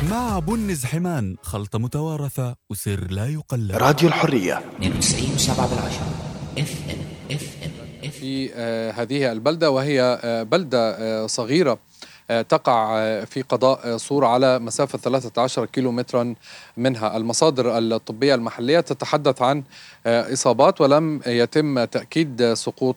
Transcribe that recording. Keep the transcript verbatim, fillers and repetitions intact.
مع بن زحمان، خلطة متوارثة وسر لا يقلد. راديو الحرية اثنين وتسعين وسبعة بالعشرة اف ام اف ام في آه هذه البلدة، وهي آه بلدة آه صغيرة آه تقع آه في قضاء آه صور على مسافة ثلاثة عشر كيلو مترا منها. المصادر الطبية المحلية تتحدث عن آه إصابات، ولم يتم تأكيد سقوط